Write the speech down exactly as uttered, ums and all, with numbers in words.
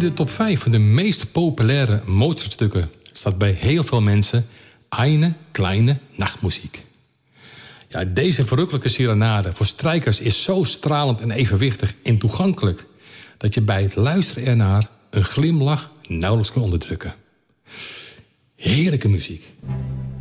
de top vijf van de meest populaire Mozart-stukken staat bij heel veel mensen Eine kleine Nachtmuziek. Ja, deze verrukkelijke serenade voor strijkers is zo stralend en evenwichtig en toegankelijk dat je bij het luisteren ernaar een glimlach nauwelijks kan onderdrukken. Heerlijke muziek.